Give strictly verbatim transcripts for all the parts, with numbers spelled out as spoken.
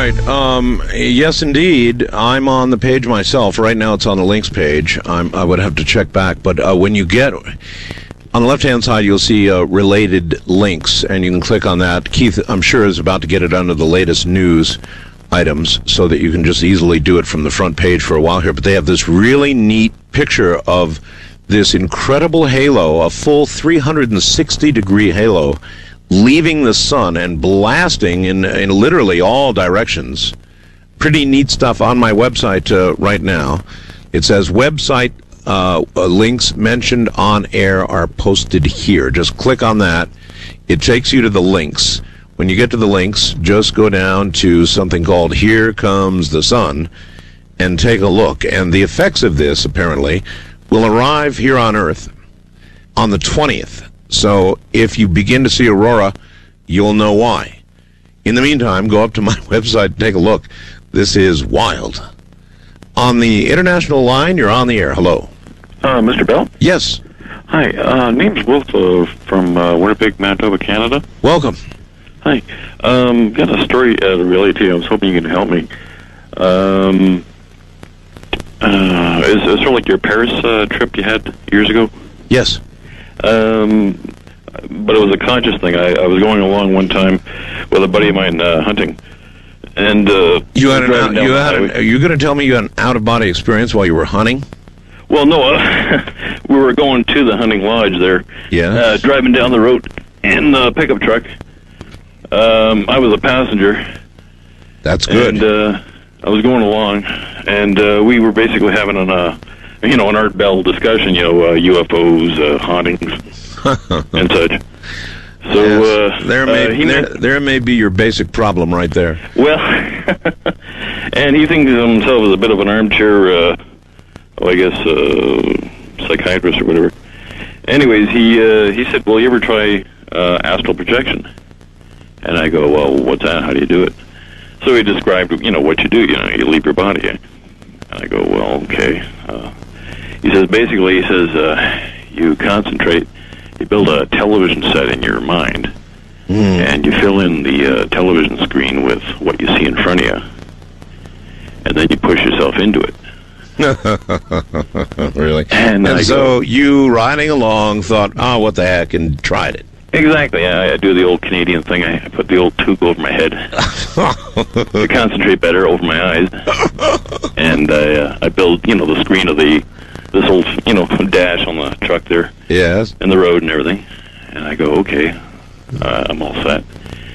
right. Um, yes, indeed. I'm on the page myself. Right now it's on the links page. I'm, I would have to check back. But uh, when you get... On the left-hand side, you'll see uh, related links, and you can click on that. Keith, I'm sure, is about to get it under the latest news items so that you can just easily do it from the front page for a while here. But they have this really neat picture of this incredible halo, a full three hundred sixty degree halo, leaving the sun and blasting in, in literally all directions. Pretty neat stuff on my website uh, right now. It says website uh, links mentioned on air are posted here. Just click on that. It takes you to the links. When you get to the links, just go down to something called Here Comes the Sun and take a look. And the effects of this, apparently, will arrive here on Earth on the twentieth. So if you begin to see aurora, you'll know why. In the meantime, go up to my website and take a look. This is wild. On the international line, you're on the air. Hello. Uh, Mister Bell? Yes. Hi, uh, name's Wolf uh, from uh, Winnipeg, Manitoba, Canada. Welcome. Hi. Um, got a story uh, to relate to you. I was hoping you could help me. Um, uh, is, is sort of like your Paris uh, trip you had years ago? Yes. Um, but it was a conscious thing. I, I was going along one time with a buddy of mine uh, hunting, and uh, you had an out, you had an, are you going to tell me you had an out of body experience while you were hunting? Well, no, uh, we were going to the hunting lodge there. Yeah. Uh, driving down the road in the pickup truck. Um, I was a passenger. That's good. And uh, I was going along, and uh, we were basically having an, uh, you know, an Art Bell discussion. You know, uh, U F Os, uh, hauntings, and such. So yes. uh, there may uh, he there, may, there may be your basic problem right there. Well, and he thinks of himself as a bit of an armchair, uh, well, I guess, uh, psychiatrist or whatever. Anyways, he uh, he said, "Well, you ever try uh, astral projection?" And I go, "Well, what's that? How do you do it?" So he described, you know, what you do. You know, you leave your body. And I go, "Well, okay." Uh, he says, basically, he says, uh, you concentrate. You build a television set in your mind, mm. and you fill in the uh, television screen with what you see in front of you, and then you push yourself into it. Really? And, and so go, you, riding along, thought, oh, what the heck, and tried it. Exactly. I, I do the old Canadian thing. I, I put the old tube over my head to concentrate better over my eyes, and I, uh, I build, you know, the screen of the this old, you know, dash on the truck there. Yes. And the road and everything. And I go, okay, uh, I'm all set.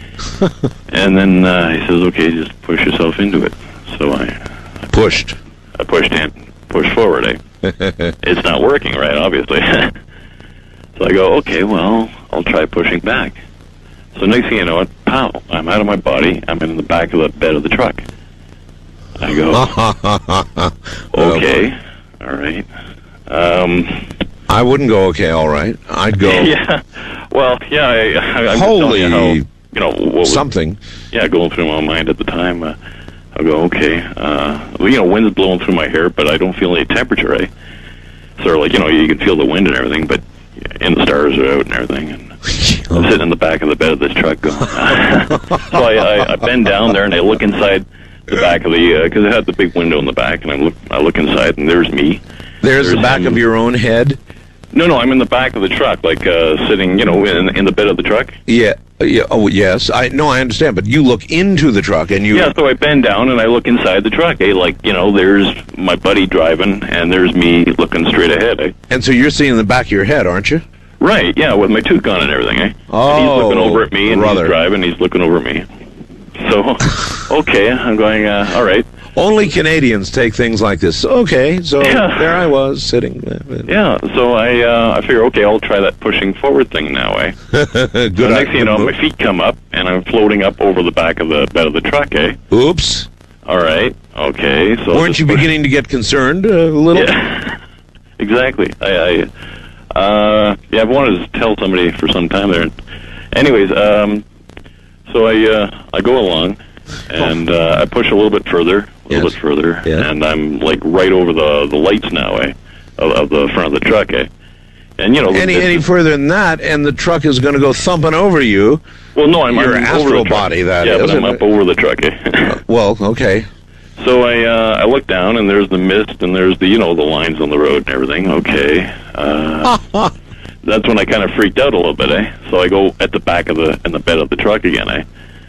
And then uh, he says, okay, just push yourself into it. So I, I pushed. I pushed in, pushed forward. Eh? It's not working, right? Obviously. So I go, okay, well, I'll try pushing back. So next thing you know, what? Pow! I'm out of my body. I'm in the back of the bed of the truck. I go, okay, all right. Um, I wouldn't go, okay, all right. I'd go. Yeah. Well, yeah. I, I, I'm holy, you, how, you know, what was, something. Yeah, going through my mind at the time. Uh, I go, okay. Uh, well, you know, wind's blowing through my hair, but I don't feel any temperature. Eh? Sort of like, you know, you can feel the wind and everything, but and the stars are out and everything. And I'm sitting in the back of the bed of this truck going. So I, I, I bend down there and I look inside the back of the, because uh, it had the big window in the back, and I look, I look inside and there's me. There's, there's the back him. Of your own head? No, no, I'm in the back of the truck, like uh, sitting, you know, in, in the bed of the truck. Yeah, yeah. Oh, yes. I no, I understand. But you look into the truck, and you. Yeah, so I bend down and I look inside the truck. Eh? Like, you know, there's my buddy driving, and there's me looking straight ahead. Eh? And so you're seeing the back of your head, aren't you? Right. Yeah, with my tooth gun and everything. Eh? Oh, and he's looking over at me, and brother. he's driving. He's looking over at me. So, okay, I'm going. Uh, all right. Only Canadians take things like this. Okay, so yeah. There I was sitting. Yeah, so I uh, I figure, okay, I'll try that pushing forward thing now, eh? Good. So next thing you know, my feet come up, and I'm floating up over the back of the bed of the truck, eh? Oops. All right, okay. So weren't you push- beginning to get concerned uh, a little? Yeah, exactly. I, I uh, yeah, I've wanted to tell somebody for some time there. Anyways, um, so I uh, I go along. And uh, I push a little bit further, a little yes. bit further, yeah. and I'm like right over the the lights now, eh, of, of the front of the truck, eh. And you know, any it's- any further than that, and the truck is going to go thumping over you. well, no, I'm, your I'm over astral the truck. body, that yeah, is, but I'm isn't up it? over the truck. Eh? Well, okay. So I uh, I look down, and there's the mist, and there's the you know the lines on the road and everything. Okay, uh, that's when I kind of freaked out a little bit, eh? So I go at the back of the in the bed of the truck again, eh?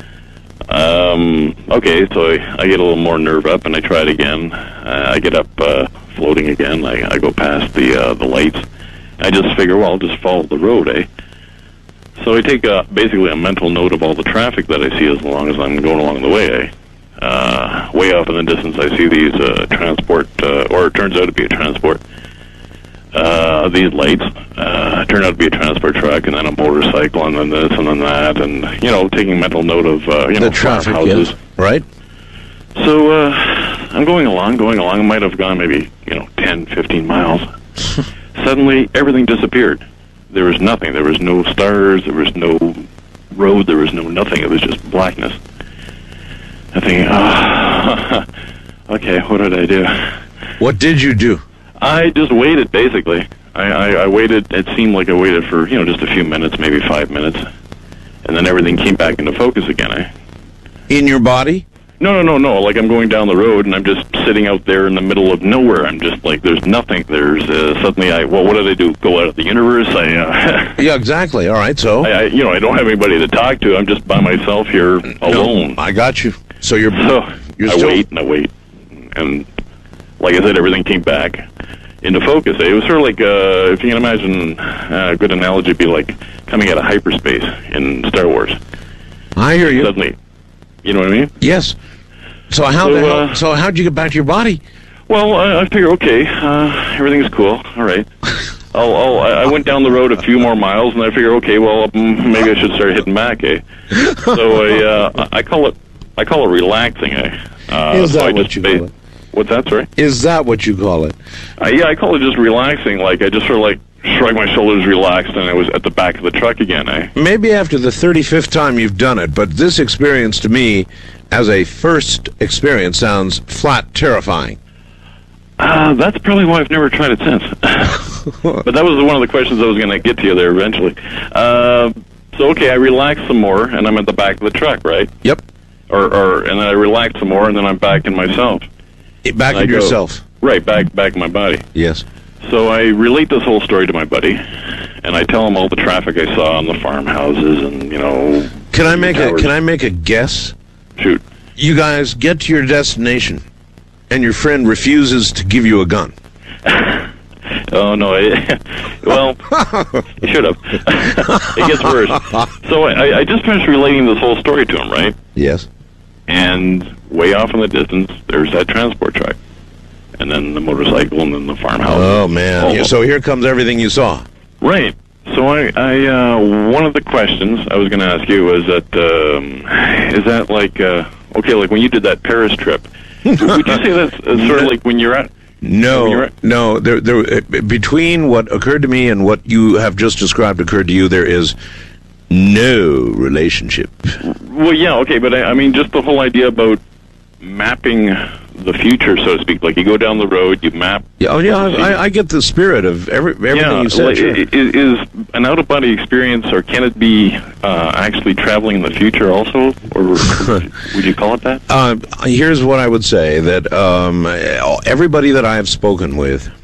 Um, okay, so I, I get a little more nerve up, and I try it again. Uh, I get up, uh, floating again. I, I go past the uh, the lights. I just figure, well, I'll just follow the road, eh? So I take uh, basically a mental note of all the traffic that I see as long as I'm going along the way, eh? Uh, way off in the distance, I see these uh, transport, uh, or it turns out to be a transport. Uh, these lights uh, turn out to be a transport truck, and then a motorcycle, and then this, and then that, and you know, taking mental note of uh, you know The traffic, farmhouses. yes. Right? So uh, I'm going along, going along. I might have gone maybe you know ten, fifteen miles. Suddenly, everything disappeared. There was nothing. There was no stars. There was no road. There was no nothing. It was just blackness. I'm thinking, oh, okay, what did I do? What did you do? I just waited, basically. I, I, I waited. It seemed like I waited for, you know, just a few minutes, maybe five minutes. And then everything came back into focus again, eh? In your body? No, no, no, no. Like I'm going down the road and I'm just sitting out there in the middle of nowhere. I'm just like, there's nothing. There's uh, suddenly I, well, what did I do? Go out of the universe? I, uh, Yeah, exactly. All right, so? I, I, you know, I don't have anybody to talk to. I'm just by myself here alone. No, I got you. So you're, So you're I still... wait and I wait, and like I said, everything came back into focus. It was sort of like, uh, if you can imagine, uh, a good analogy would be like coming out of hyperspace in Star Wars. I hear you. Suddenly, you know what I mean? Yes. So how So, the hell, uh, so how'd you get back to your body? Well, I, I figure, okay, uh, everything's cool. All right. I'll, I'll, I went down the road a few more miles, and I figure, okay, well, mm, maybe I should start hitting back, eh? So I, uh, I call it, I call it relaxing, eh? Uh, Is so that I what just you ba- call it? What's that, sorry? Is that what you call it? Uh, yeah, I call it just relaxing. Like, I just sort of, like, shrugged my shoulders, relaxed, and I was at the back of the truck again, eh? Maybe after the thirty-fifth time you've done it, but this experience to me, as a first experience, sounds flat terrifying. Uh, that's probably why I've never tried it since. But that was one of the questions I was going to get to you there eventually. Uh, so, okay, I relax some more, and I'm at the back of the truck, right? Yep. Or, or and then I relax some more, and then I'm back in myself. Back I in go- yourself. Right, back back in my body. Yes. So I relate this whole story to my buddy, and I tell him all the traffic I saw on the farmhouses, and you know. Can I make a towers. Can I make a guess? Shoot. You guys get to your destination, and your friend refuses to give you a gun. Oh no! It, well, he should have. It gets worse. So I, I just finished relating this whole story to him, right? Yes. And way off in the distance, there's that transport truck, and then the motorcycle, and then the farmhouse. Oh man! Oh. Yeah, so here comes everything you saw. Right. So I, I uh, one of the questions I was going to ask you was that um, is that like uh, okay, like when you did that Paris trip, would you say that's uh, sort of like when you're at? No, When you're at- no. There, there. uh, Between what occurred to me and what you have just described occurred to you, there is no relationship. Well, yeah, okay, but I, I mean, just the whole idea about mapping the future, so to speak. Like you go down the road, you map. Yeah, oh yeah, I, I get the spirit of every, everything Yeah, you said. like, sure. i- is, is an out-of-body experience, or can it be uh, actually traveling in the future also, or would you call it that? Uh, here's what I would say, that um, everybody that I have spoken with